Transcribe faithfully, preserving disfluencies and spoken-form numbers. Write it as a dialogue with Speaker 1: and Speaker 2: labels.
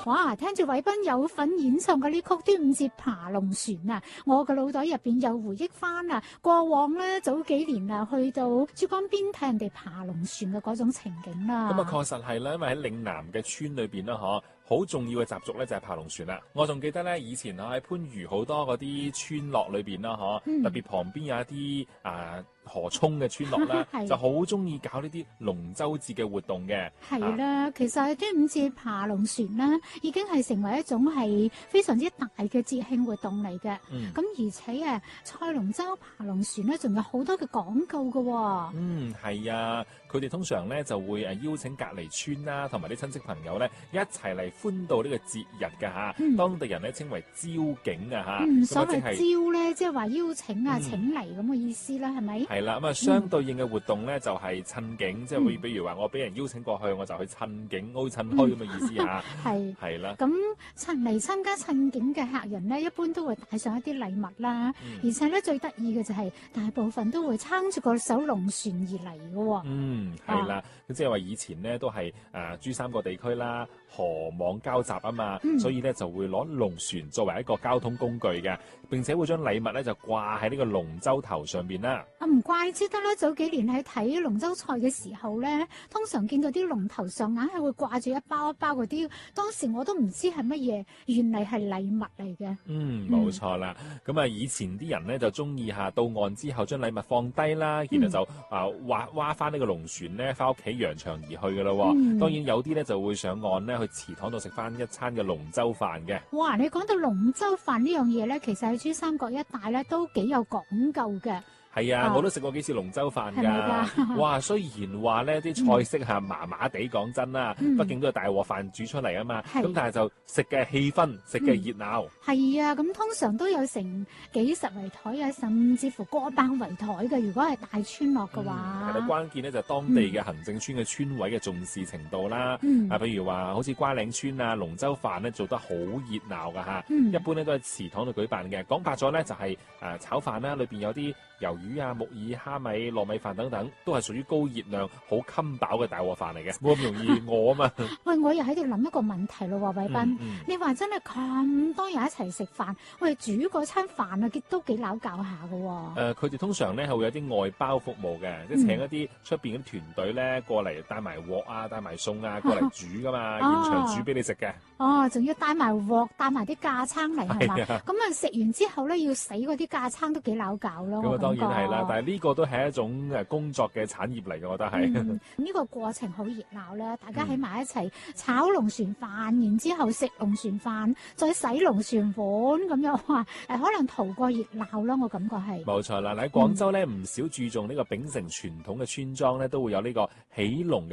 Speaker 1: 哇！聽住偉斌有份演唱嘅呢曲《端午節爬龍船》啊，我嘅腦袋入邊又回憶翻啊，過往咧早幾年啊，去到珠江邊睇人哋爬龍船嘅嗰種情景啦。
Speaker 2: 咁啊，確實係啦，因為喺嶺南嘅村裏邊啦，嗬，好重要嘅習俗咧就係爬龍船啦。我仲記得咧，以前啊喺番禺好多嗰啲村落裏邊啦，嗬、嗯，特別旁邊有一啲啊河涌嘅村落啦，就好中意搞呢啲龍舟節嘅活動嘅。
Speaker 1: 係啦、啊，其實係端午節爬龍船啦，已經係成為一種係非常之大嘅節慶活動嚟嘅。咁、嗯、而且啊，賽龍舟、爬龍船咧，仲有好多嘅講究嘅、哦。嗯，
Speaker 3: 係啊，佢哋通常咧就會誒邀請隔離村啦，同埋啲親戚朋友咧一齊嚟歡度呢個節日㗎嚇、嗯。當地人咧稱為招景啊嚇。
Speaker 1: 嗯，所謂招咧，即係話邀請啊、嗯、請嚟咁嘅意思啦，係咪？
Speaker 3: 係啦，咁啊相對應嘅活動咧、嗯、就係趁景，即係會比如話我俾人邀請過去，我就去趁景，好似趁墟咁嘅意思嚇。係係啦。
Speaker 1: 咁趁嚟參加趁景嘅客人咧，一般都會帶上一啲禮物啦、嗯，而且咧最得意嘅就係大部分都會撐住個手龍船而嚟嘅喎。
Speaker 3: 嗯，係啦，咁即係話以前咧都係誒珠三角地區啦，河網交集啊嘛、嗯，所以咧就會攞龍船作為一個交通工具嘅，並且會將禮物咧就掛喺呢個龍舟頭上邊啦。
Speaker 1: 啊，唔怪之得啦，早幾年喺睇龍舟賽嘅時候咧，通常見到啲龍頭上硬係會掛住一包一包嗰啲，當時我都唔知係乜嘢，原嚟係禮物嚟嘅。
Speaker 3: 嗯，冇錯啦。咁、嗯、啊，以前啲人咧就中意下到岸之後將禮物放低啦，然後就啊劃劃翻呢個龍船咧，翻屋企揚長而去噶咯、嗯。當然有啲咧就會上岸咧去祠堂度食翻一餐嘅龍舟飯嘅。
Speaker 1: 哇，你講到龍舟飯呢樣嘢咧，其實喺珠三角一帶咧都幾有講究嘅。
Speaker 3: 係啊，我都食過幾次龍舟飯㗎。哇，雖然話呢啲菜式係麻麻地，講真啦，畢竟都係大鑊飯煮出嚟啊嘛。咁但係就食嘅氣氛，食嘅熱鬧。係
Speaker 1: 啊，咁通常都有成幾十圍台啊，甚至乎過百圍台嘅。如果係大村落嘅話，
Speaker 3: 係啦，關鍵咧就係當地嘅行政村嘅村委嘅重視程度啦。啊，譬如話好似瓜嶺村啊，龍舟飯咧做得好熱鬧㗎嚇。一般咧都係祠堂度舉辦嘅。講白咗咧就係誒炒飯啦，裏邊有啲魷魚啊、木耳、蝦米、糯米飯等等，都係屬於高熱量、好襟飽嘅大鑊飯嚟嘅，冇咁容易餓啊嘛。
Speaker 1: 喂，我又喺度諗一個問題咯，偉斌，嗯嗯、你話真係咁多人一齊食飯，喂，煮嗰餐飯啊，都幾撈教下㗎喎。誒、
Speaker 3: 呃，佢哋通常咧係會有啲外包服務嘅，即係請一啲出邊嘅團隊咧過嚟帶埋鑊啊、帶埋餸啊過嚟煮噶嘛、啊，現場煮俾你食嘅。
Speaker 1: 哦，仲要帶埋鑊、帶埋啲架撐嚟係嘛？咁啊食完之後咧要洗嗰啲架撐都幾撈教咯。
Speaker 3: 咁啊當然係啦，但係呢個都係一種誒工作嘅產業嚟嘅，我覺得係。呢、
Speaker 1: 嗯呢個過程好熱鬧啦，大家喺埋一齊炒龍船飯，然之後食龍船飯，再洗龍船碗咁樣，哇！誒可能圖個熱鬧咯，我感覺係。
Speaker 3: 冇錯啦，喺廣州咧唔少注重呢個秉承傳統嘅村莊咧，都會有呢個起龍嘅